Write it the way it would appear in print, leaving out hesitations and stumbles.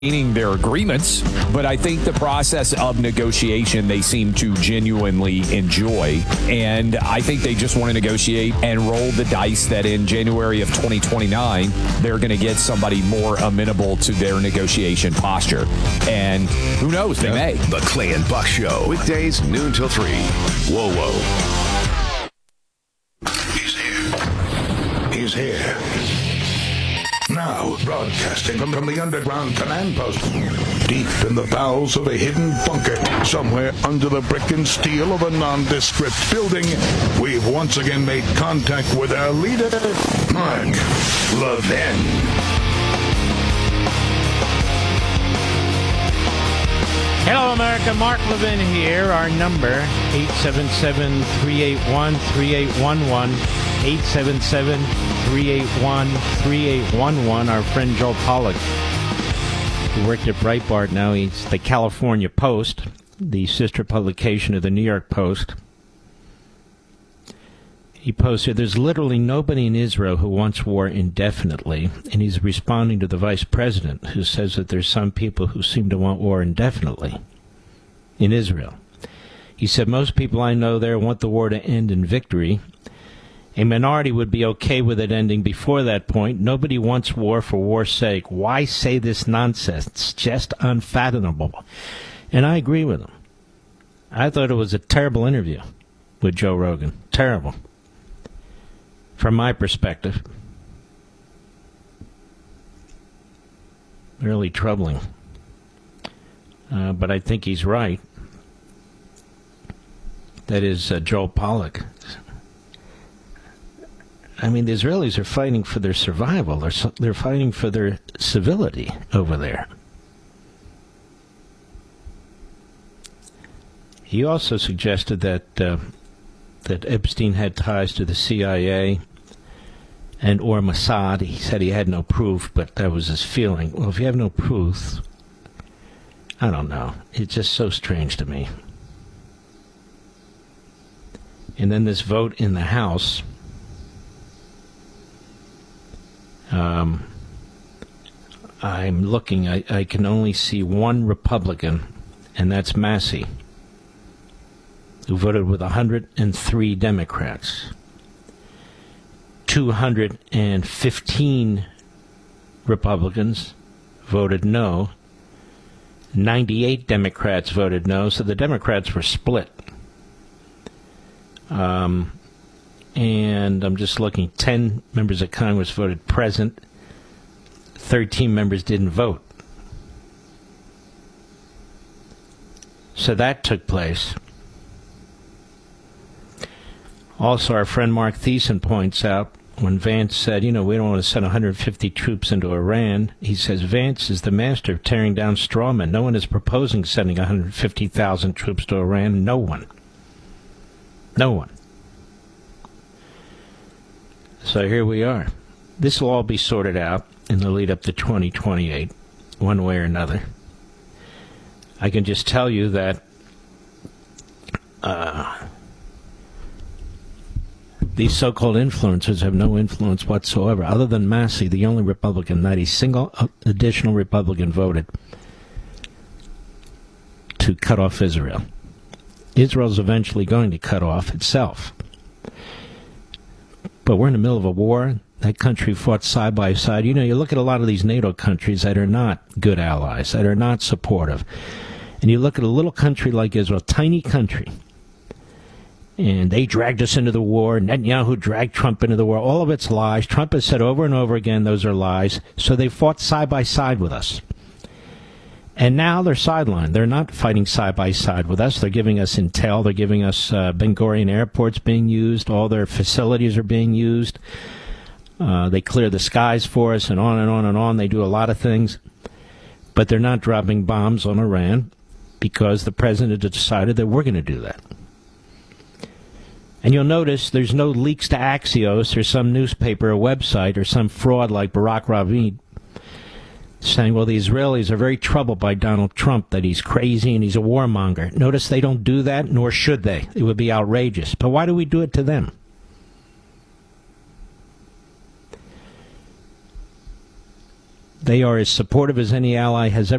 their agreements, but I think the process of negotiation they seem to genuinely enjoy, and I think they just want to negotiate and roll the dice that in January of 2029 they're going to get somebody more amenable to their negotiation posture, and who knows, they may. The Clay and Buck Show, weekdays noon till 3. Whoa, whoa. He's here. Now, broadcasting from the underground command post, deep in the bowels of a hidden bunker, somewhere under the brick and steel of a nondescript building, we've once again made contact with our leader, Mark Levin. Hello, America. Mark Levin here. Our number, 877-381-3811. 877-381-3811. Our friend Joel Pollak, who worked at Breitbart, now he's the California Post, the sister publication of the New York Post. He posted, there's literally nobody in Israel who wants war indefinitely, and he's responding to the vice president, who says that there's some people who seem to want war indefinitely in Israel. He said, most people I know there want the war to end in victory. A minority would be okay with it ending before that point. Nobody wants war for war's sake. Why say this nonsense? It's just unfathomable. And I agree with him. I thought it was a terrible interview with Joe Rogan. Terrible. From my perspective. Really troubling. But I think he's right. That is Joel Pollak. I mean, the Israelis are fighting for their survival. They're fighting for their civility over there. He also suggested that that Epstein had ties to the CIA and or Mossad. He said he had no proof, but that was his feeling. Well, if you have no proof, I don't know. It's just so strange to me. And then this vote in the House. I'm looking. I can only see one Republican, and that's Massey, who voted with 103 Democrats. 215 Republicans voted no. 98 Democrats voted no, so the Democrats were split. And I'm just looking, 10 members of Congress voted present, 13 members didn't vote. So that took place. Also, our friend Mark Thiessen points out, when Vance said, we don't want to send 150 troops into Iran, he says Vance is the master of tearing down strawmen. No one is proposing sending 150,000 troops to Iran. No one. No one. So here we are. This will all be sorted out in the lead up to 2028, one way or another. I can just tell you that these so-called influencers have no influence whatsoever. Other than Massey, the only Republican, not a single additional Republican voted to cut off Israel. Israel's eventually going to cut off itself. But we're in the middle of a war. That country fought side by side. You look at a lot of these NATO countries that are not good allies, that are not supportive. And you look at a little country like Israel, tiny country, and they dragged us into the war. Netanyahu dragged Trump into the war. All of it's lies. Trump has said over and over again those are lies. So they fought side by side with us. And now they're sidelined. They're not fighting side by side with us. They're giving us intel. They're giving us Ben Gurion airports being used. All their facilities are being used. They clear the skies for us, and on and on and on. They do a lot of things. But they're not dropping bombs on Iran because the president has decided that we're going to do that. And you'll notice there's no leaks to Axios or some newspaper or website or some fraud like Barack Ravid saying, well, the Israelis are very troubled by Donald Trump, that he's crazy and he's a warmonger. Notice they don't do that, nor should they. It would be outrageous. But why do we do it to them? They are as supportive as any ally has ever